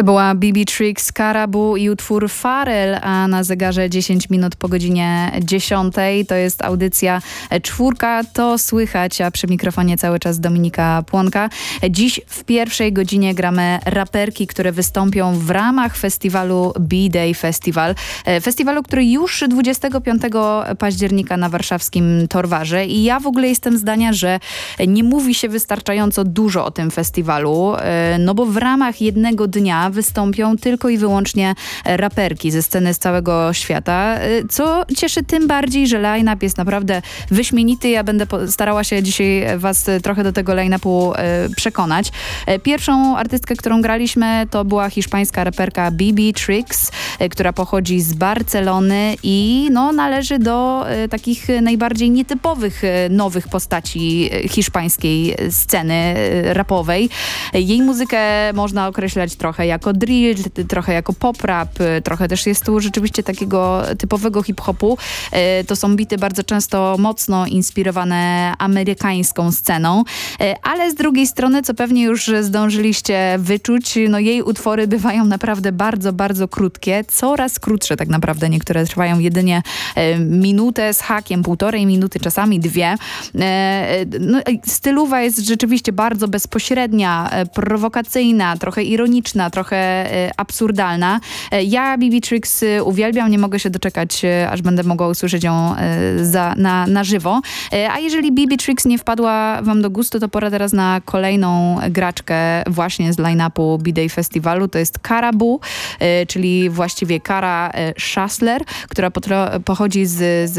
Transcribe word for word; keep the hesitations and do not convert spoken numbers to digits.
była Bibi Trix, Caribou i utwór Pharrell, a na zegarze dziesięć minut po godzinie dziesiątej. To jest audycja Czwórka, to słychać, a przy mikrofonie cały czas Dominika Płonka. Dziś w pierwszej godzinie gramy raperki, które wystąpią w ramach festiwalu B-Day Festival. Festiwalu, który już dwudziestego piątego października na warszawskim Torwarze. I ja w ogóle jestem zdania, że nie mówi się wystarczająco dużo o tym festiwalu, no bo w ramach jednego dnia wystąpią tylko i wyłącznie raperki ze sceny z całego świata, co cieszy tym bardziej, że line-up jest naprawdę wyśmienity. Ja będę starała się dzisiaj was trochę do tego line-upu przekonać. Pierwszą artystkę, którą graliśmy, to była hiszpańska raperka Bibi Trix, która pochodzi z Barcelony i no, należy do takich najbardziej nietypowych nowych postaci hiszpańskiej sceny rapowej. Jej muzykę można określać trochę jako drill, trochę jako pop-rap, trochę też jest tu rzeczywiście takiego typowego hip-hopu. To są bity bardzo często mocno inspirowane amerykańską sceną, ale z drugiej strony, co pewnie już zdążyliście wyczuć, no jej utwory bywają naprawdę bardzo, bardzo krótkie, coraz krótsze tak naprawdę. Niektóre trwają jedynie minutę z hakiem, półtorej minuty, czasami dwie. No, stylowa jest rzeczywiście bardzo bezpośrednia, prowokacyjna, trochę ironiczna, trochę absurdalna. Ja Bibi Trix uwielbiam, nie mogę się doczekać, aż będę mogła usłyszeć ją za, na, na żywo. A jeżeli Bibi Trix nie wpadła wam do gustu, to pora teraz na kolejną graczkę właśnie z line-upu B-Day Festiwalu. To jest Caribou, czyli właściwie Kara Schassler, która pochodzi z, z